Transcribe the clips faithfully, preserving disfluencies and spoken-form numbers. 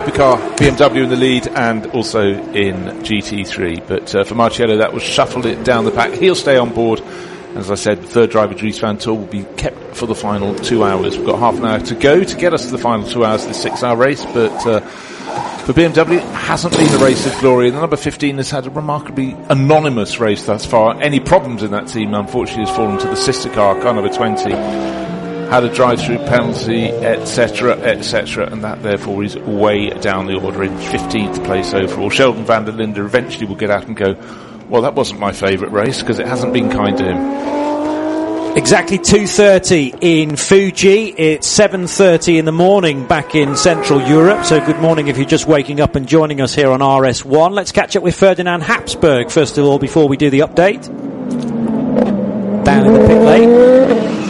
Supercar, B M W in the lead, and also in G T three. But uh, for Marciello, that was shuffled it down the pack. He'll stay on board. As I said, the third driver, Dries Van Til, will be kept for the final two hours. We've got half an hour to go to get us to the final two hours of this six-hour race, but uh, for B M W, it hasn't been a race of glory. The number fifteen has had a remarkably anonymous race thus far. Any problems in that team, unfortunately, has fallen to the sister car, car number twenty. Had a drive-through penalty, et cetera, et cetera, and that therefore is way down the order in fifteenth place overall. Sheldon van der Linde eventually will get out and go, well, that wasn't my favourite race, because it hasn't been kind to him. Exactly two thirty in Fuji. It's seven thirty in the morning back in Central Europe. So good morning if you're just waking up and joining us here on R S one. Let's catch up with Ferdinand Habsburg first of all before we do the update. Down in the pit lane.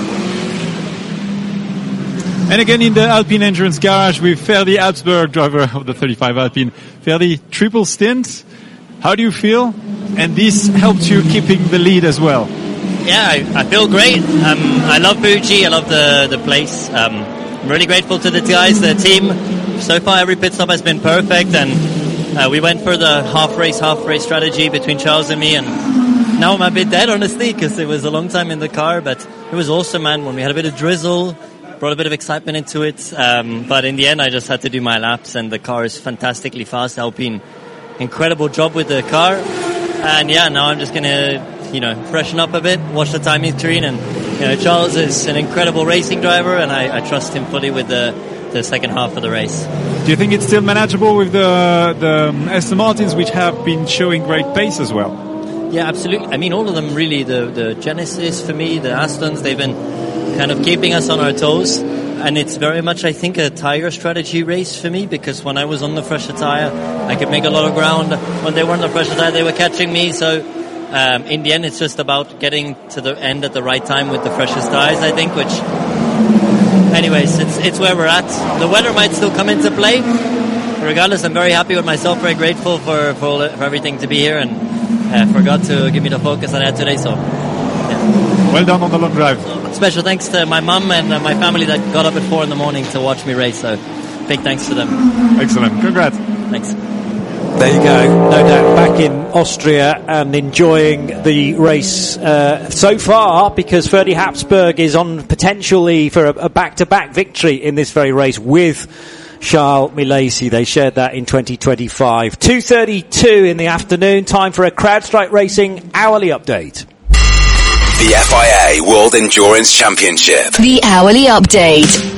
And again in the Alpine Endurance Garage with Ferdi Habsburg, driver of the thirty-five Alpine. Ferdi, triple stint. How do you feel? And this helped you keeping the lead as well. Yeah, I, I feel great. Um, I love Fuji. I love the, the place. Um, I'm really grateful to the guys, the team. So far, every pit stop has been perfect. And uh, we went for the half race, half race strategy between Charles and me. And now I'm a bit dead, honestly, because it was a long time in the car. But it was awesome, man. When we had a bit of drizzle, brought a bit of excitement into it. Um, but in the end, I just had to do my laps. And the car is fantastically fast. Alpine, incredible job with the car. And yeah, now I'm just going to, you know, freshen up a bit, watch the timing screen. And, you know, Charles is an incredible racing driver, and I, I trust him fully with the, the second half of the race. Do you think it's still manageable with the, the Aston Martins, which have been showing great pace as well? Yeah, absolutely. I mean, all of them really, the, the Genesis for me, the Astons, they've been kind of keeping us on our toes. And it's very much, I think, a tyre strategy race for me, because when I was on the fresher tyre, I could make a lot of ground. When they were on the fresher tyre, they were catching me. So um, in the end, it's just about getting to the end at the right time with the freshest tyres, I think, which, anyways, it's it's where we're at. The weather might still come into play. Regardless, I'm very happy with myself, very grateful for, for, for everything to be here, and uh, forgot to give me the focus I had today. So, yeah. Well done on the long drive. Special thanks to my mum and uh, my family that got up at four in the morning to watch me race. So big thanks to them. Excellent. Congrats. Thanks. There you go. No doubt back in Austria and enjoying the race uh, so far, because Ferdi Habsburg is on potentially for a, a back-to-back victory in this very race with Charles Milesi. They shared that in twenty twenty-five. two thirty-two in the afternoon. Time for a CrowdStrike Racing hourly update. The F I A World Endurance Championship. The hourly update.